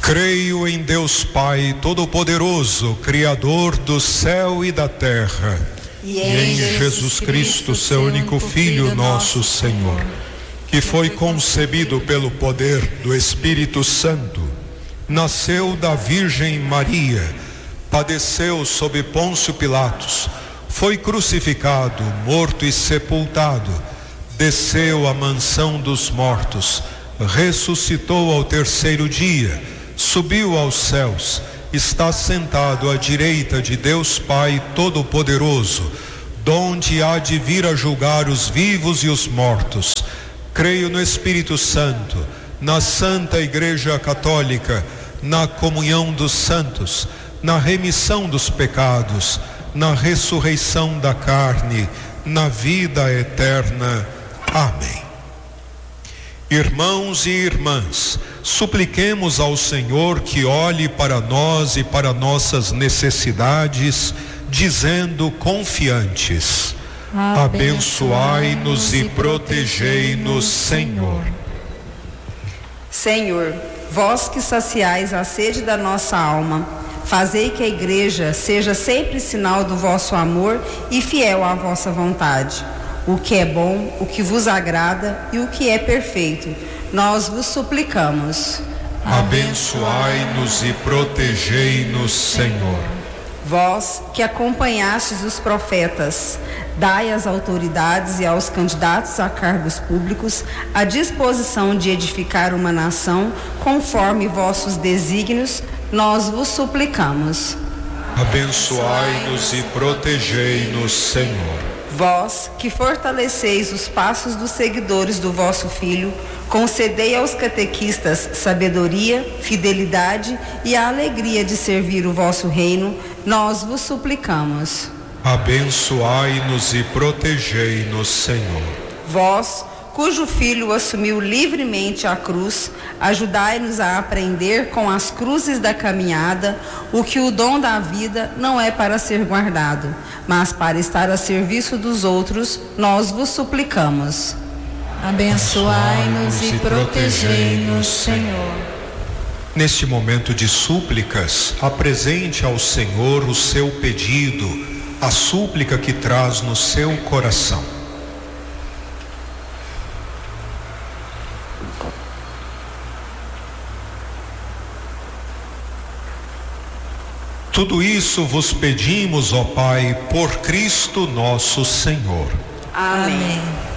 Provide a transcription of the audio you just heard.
Creio em Deus Pai Todo-Poderoso, Criador do céu e da terra, e em Jesus Cristo, seu único Filho, nosso Senhor, que foi concebido pelo poder do Espírito Santo, nasceu da Virgem Maria, padeceu sob Pôncio Pilatos, foi crucificado, morto e sepultado, desceu à mansão dos mortos, ressuscitou ao terceiro dia, subiu aos céus, está sentado à direita de Deus Pai Todo-Poderoso, donde há de vir a julgar os vivos e os mortos. Creio no Espírito Santo, na Santa Igreja Católica, na comunhão dos santos, na remissão dos pecados, na ressurreição da carne, na vida eterna. Amém. Irmãos e irmãs, supliquemos ao Senhor que olhe para nós e para nossas necessidades, dizendo confiantes: abençoai-nos e protegei-nos, Senhor. Senhor, vós que saciais a sede da nossa alma, fazei que a Igreja seja sempre sinal do vosso amor e fiel à vossa vontade. O que é bom, o que vos agrada e o que é perfeito, nós vos suplicamos. Abençoai-nos e protegei-nos, Senhor. Vós que acompanhastes os profetas, dai às autoridades e aos candidatos a cargos públicos a disposição de edificar uma nação conforme vossos desígnios, nós vos suplicamos. Abençoai-nos e protegei-nos, Senhor. Vós que fortaleceis os passos dos seguidores do vosso Filho, concedei aos catequistas sabedoria, fidelidade e a alegria de servir o vosso reino, nós vos suplicamos. Abençoai-nos e protegei-nos, Senhor. Vós, cujo Filho assumiu livremente a cruz, ajudai-nos a aprender com as cruzes da caminhada o que o dom da vida não é para ser guardado, mas para estar a serviço dos outros, nós vos suplicamos. Abençoai-nos e protegei-nos, Senhor. Neste momento de súplicas, apresente ao Senhor o seu pedido, a súplica que traz no seu coração. Tudo isso vos pedimos, ó Pai, por Cristo nosso Senhor. Amém.